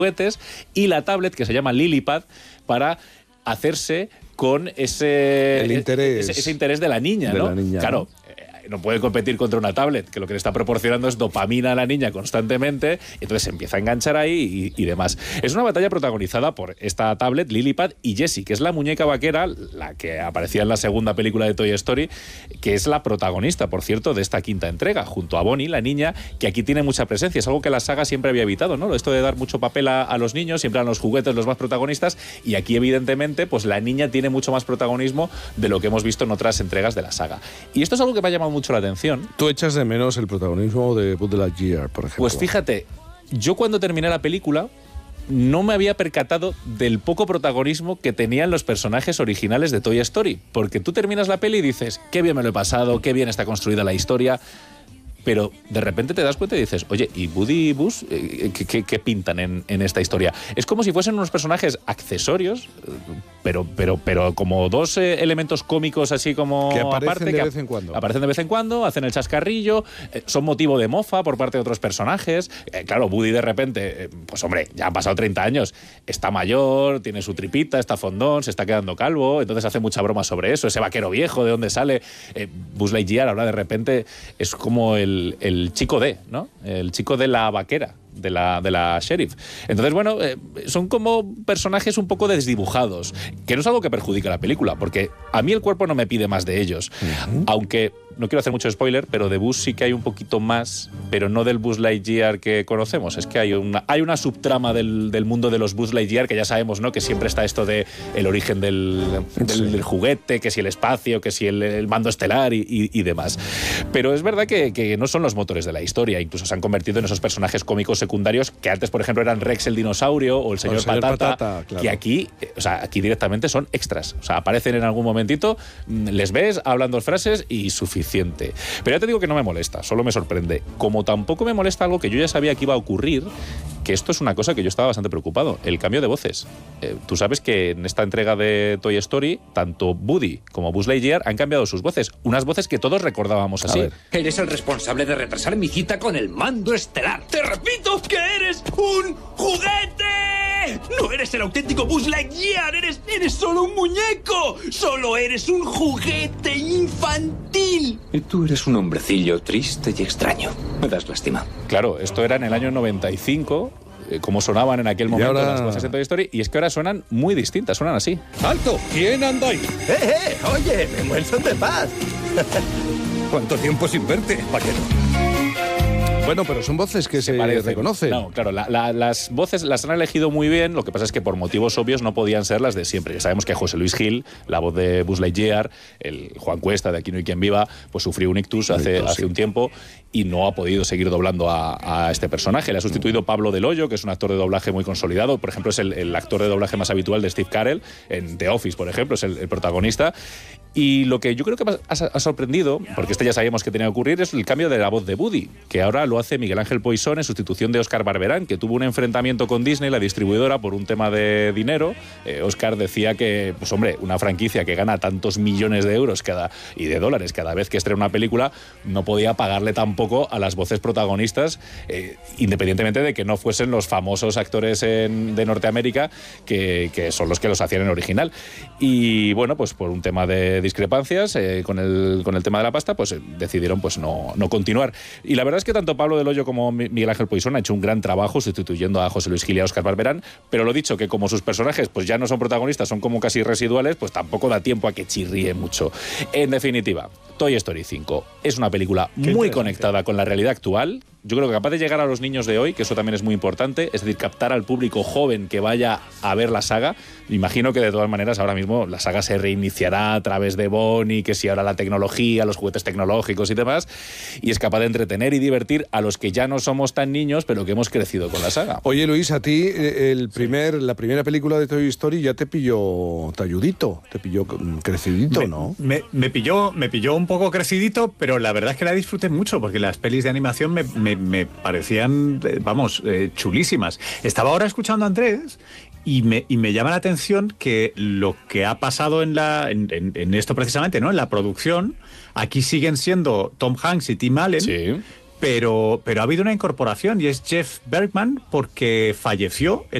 juguetes y la tablet que se llama Lilypad para hacerse con ese interés de la niña, ¿no? Claro. No puede competir contra una tablet, que lo que le está proporcionando es dopamina a la niña constantemente, entonces se empieza a enganchar ahí y demás. Es una batalla protagonizada por esta tablet, Lilypad, y Jessie, que es la muñeca vaquera, la que aparecía en la segunda película de Toy Story, que es la protagonista, por cierto, de esta quinta entrega, junto a Bonnie, la niña, que aquí tiene mucha presencia. Es algo que la saga siempre había evitado, ¿no? Esto de dar mucho papel a los niños, siempre eran los juguetes los más protagonistas, y aquí, evidentemente, pues la niña tiene mucho más protagonismo de lo que hemos visto en otras entregas de la saga. Y esto es algo que me ha llamado mucho la atención. ¿Tú echas de menos el protagonismo de Buzz Lightyear, por ejemplo? Pues fíjate, yo cuando terminé la película no me había percatado del poco protagonismo que tenían los personajes originales de Toy Story, porque tú terminas la peli y dices, qué bien me lo he pasado, qué bien está construida la historia, pero de repente te das cuenta y dices, oye, ¿y Woody y Buzz qué pintan en esta historia? Es como si fuesen unos personajes accesorios, pero como dos elementos cómicos así como que aparecen aparte, de vez en cuando. Aparecen de vez en cuando, hacen el chascarrillo, son motivo de mofa por parte de otros personajes. Claro, Woody de repente, pues hombre, ya han pasado 30 años, está mayor, tiene su tripita, está fondón, se está quedando calvo, entonces hace mucha broma sobre eso, ese vaquero viejo, ¿de dónde sale? Buzz Lightyear ahora de repente es como el chico de, ¿no? El chico de la vaquera, de la sheriff. Entonces, bueno, son como personajes un poco desdibujados, que no es algo que perjudique a la película, porque a mí el cuerpo no me pide más de ellos. Aunque no quiero hacer mucho spoiler, pero de Buzz sí que hay un poquito más, pero no del Buzz Lightyear que conocemos. Es que hay una subtrama del mundo de los Buzz Lightyear que ya sabemos, ¿no? Que siempre está esto de el origen del juguete, que si el espacio, que si el mando estelar y demás. Pero es verdad que no son los motores de la historia, incluso se han convertido en esos personajes cómicos secundarios que antes, por ejemplo, eran Rex el dinosaurio o el señor Patata, claro. Que aquí directamente son extras. O sea, aparecen en algún momentito, les ves, hablan dos frases y suficiente. Pero ya te digo que no me molesta, solo me sorprende. Como tampoco me molesta algo que yo ya sabía que iba a ocurrir, que esto es una cosa que yo estaba bastante preocupado, el cambio de voces. Tú sabes que en esta entrega de Toy Story, tanto Woody como Buzz Lightyear han cambiado sus voces, unas voces que todos recordábamos así. Eres el responsable de retrasar mi cita con el mando estelar. ¡Te repito que eres un juguete! ¡No eres el auténtico Buzz Lightyear! ¡Eres solo un muñeco! ¡Solo eres un juguete infantil! Y tú eres un hombrecillo triste y extraño. Me das lástima. Claro, esto era en el año 95, como sonaban en aquel momento las voces de Toy Story, y es que ahora suenan muy distintas, suenan así. ¡Alto! ¿Quién anda ahí? Oye, Memuel, son de paz. ¿Cuánto tiempo sin verte, vaquero? Bueno, pero son voces que se reconocen. No, claro, las voces las han elegido muy bien, lo que pasa es que por motivos obvios no podían ser las de siempre. Ya sabemos que José Luis Gil, la voz de Buzz Lightyear, el Juan Cuesta de Aquí no hay quien viva, pues sufrió un ictus hace un tiempo y no ha podido seguir doblando a este personaje. Le ha sustituido Pablo Del Hoyo, que es un actor de doblaje muy consolidado. Por ejemplo, es el actor de doblaje más habitual de Steve Carell en The Office, por ejemplo, es el protagonista. Y lo que yo creo que ha sorprendido, porque ya sabíamos que tenía que ocurrir, es el cambio de la voz de Woody, que ahora lo hace Miguel Ángel Poisson en sustitución de Óscar Barberán, que tuvo un enfrentamiento con Disney, la distribuidora, por un tema de dinero. Óscar decía que, pues hombre, una franquicia que gana tantos millones de euros y de dólares cada vez que estrena una película, no podía pagarle tampoco a las voces protagonistas, independientemente de que no fuesen los famosos actores de Norteamérica, que son los que los hacían en original. Y bueno, pues por un tema de discrepancias con el tema de la pasta, pues decidieron pues no continuar. Y la verdad es que tanto Pablo Del Hoyo como Miguel Ángel Poisson han hecho un gran trabajo sustituyendo a José Luis Gil y a Óscar Barberán, pero lo dicho, que como sus personajes pues ya no son protagonistas, son como casi residuales, pues tampoco da tiempo a que chirríe mucho. En definitiva, Toy Story 5 es una película muy conectada con la realidad actual. Yo creo que capaz de llegar a los niños de hoy, que eso también es muy importante, es decir, captar al público joven que vaya a ver la saga. Me imagino que de todas maneras ahora mismo la saga se reiniciará a través de Bonnie, que si ahora la tecnología, los juguetes tecnológicos y demás, y es capaz de entretener y divertir a los que ya no somos tan niños, pero que hemos crecido con la saga. Oye, Luis, a ti la primera película de Toy Story ya te pilló talludito, te pilló crecidito, ¿no? Me pilló un poco crecidito, pero la verdad es que la disfruté mucho, porque las pelis de animación me parecían, chulísimas. Estaba ahora escuchando a Andrés y me llama la atención que lo que ha pasado en esto precisamente, ¿no? En la producción, aquí siguen siendo Tom Hanks y Tim Allen, Pero ha habido una incorporación y es Jeff Bergman porque falleció